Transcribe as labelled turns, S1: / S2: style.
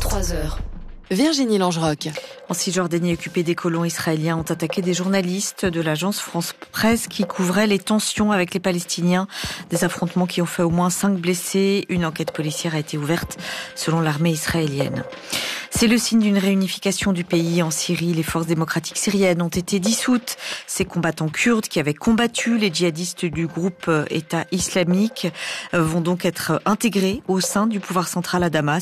S1: 23h. Virginie Langeroc.
S2: En Cisjordanie occupée, des colons israéliens ont attaqué des journalistes de l'agence France Presse qui couvraient les tensions avec les Palestiniens. Des affrontements qui ont fait au moins 5 blessés. Une enquête policière a été ouverte selon l'armée israélienne. C'est le signe d'une réunification du pays. En Syrie, les forces démocratiques syriennes ont été dissoutes. Ces combattants kurdes qui avaient combattu les djihadistes du groupe État islamique vont donc être intégrés au sein du pouvoir central à Damas.